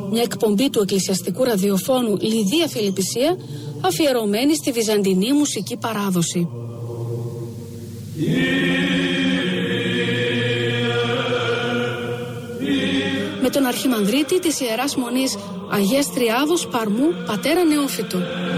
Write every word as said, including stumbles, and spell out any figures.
μια εκπομπή του εκκλησιαστικού ραδιοφώνου Λιδία Φιλιππισία, αφιερωμένη στη βυζαντινή μουσική παράδοση. Με τον Αρχιμανδρίτη της Ιεράς Μονής Αγίας Τριάδος Παρμού, πατέρα Νεόφυτο.